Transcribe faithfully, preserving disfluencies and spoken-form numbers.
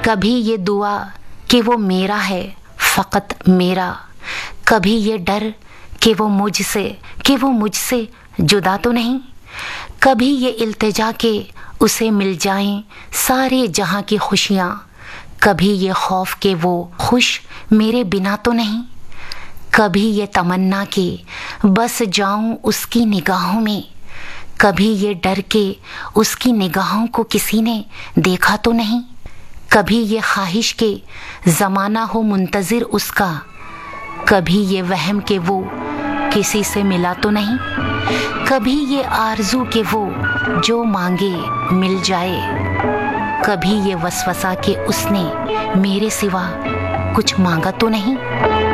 कभी ये दुआ कि वो मेरा है फ़कत मेरा, कभी ये डर कि वो मुझसे कि वो मुझसे जुदा तो नहीं, कभी ये इल्तिजा के उसे मिल जाएं सारे जहां की खुशियाँ, कभी ये खौफ के वो खुश मेरे बिना तो नहीं, कभी ये तमन्ना के बस जाऊं उसकी निगाहों में, कभी ये डर के उसकी निगाहों को किसी ने देखा तो नहीं, कभी ये ख्वाहिश के ज़माना हो मुंतज़िर उसका, कभी ये वहम के वो किसी से मिला तो नहीं, कभी ये आरज़ू के वो जो मांगे मिल जाए, कभी ये वसवसा के उसने मेरे सिवा कुछ मांगा तो नहीं।